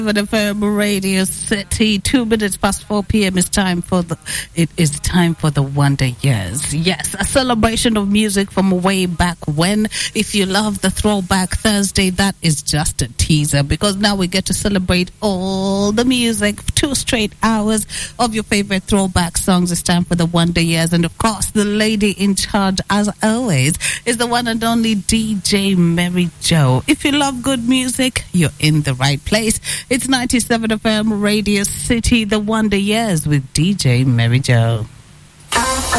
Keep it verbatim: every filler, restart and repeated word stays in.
F M Radio City. Two minutes past four p.m. is time for the. It is time for the Wonder Years. Yes, a celebration of music from way back when. If you love the Throwback Thursday, that is just a teaser, because now we get to celebrate all the music. Two straight hours of your favorite throwback songs. It's time for the Wonder Years, and of course, the lady in charge, as always, is the one and only D J Mary Jo. If you love good music, you're in the right place. It's ninety-seven F M Radio City, the Wonder Years with D J Mary Jo.